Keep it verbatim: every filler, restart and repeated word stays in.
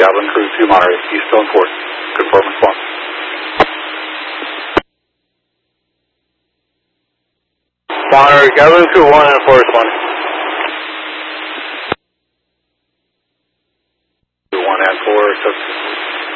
Javelin Crew two Monterey, East on Fort. Confirm response. Monterey, Javelin Crew one and four responding. one and four, subscript.